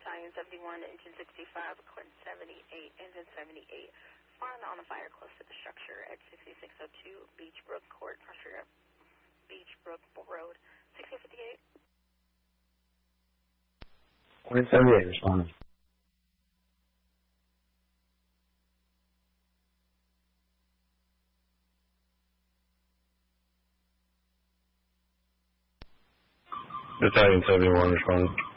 Battalion 71, Engine 65, Clinton 78, Engine 78. Spawn on a fire close to the structure at 6602 Beachbrook Court, Beachbrook Road, 1658. Clinton 78, responding. Battalion 71 responding.